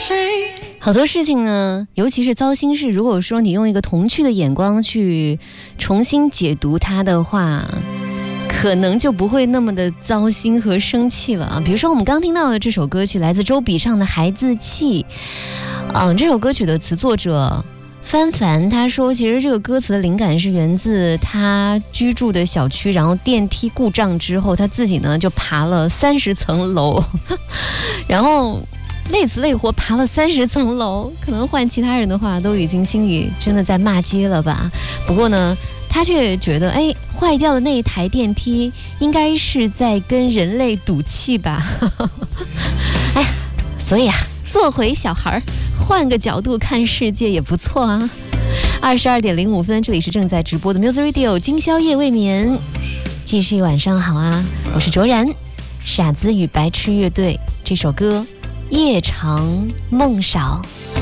好多事情呢，尤其是糟心事，如果说你用一个童趣的眼光去重新解读它的话，可能就不会那么的糟心和生气了啊。比如说我们刚听到的这首歌曲来自周笔畅的《孩子气》，这首歌曲的词作者帆帆他说，其实这个歌词的灵感是源自他居住的小区，然后电梯故障之后，他自己呢就爬了30层楼，然后累死累活爬了30层楼，可能换其他人的话都已经心里真的在骂街了吧。不过呢，他却觉得坏掉的那一台电梯应该是在跟人类赌气吧。所以做回小孩，换个角度看世界也不错啊。22点05分，这里是正在直播的 Music Radio 今宵夜未眠，继续晚上好啊，我是卓然。傻子与白痴乐队这首歌夜长梦少。